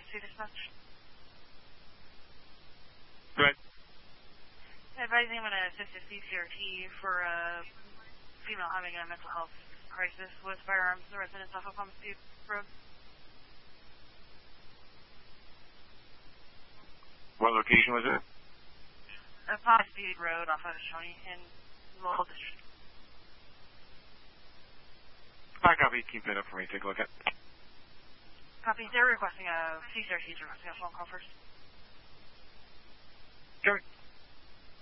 Pharmacy Dispatch. Go ahead. Advising I'm going to assist a CCRT for a female having a mental health crisis with firearms in the residence off of Homestead Road. What location was it? Homestead Road off of Shawnee in Lowell District. I copy. Keep that up for me. Take a look at. Copy. They're requesting a CCRT is requesting a phone call first. Sure.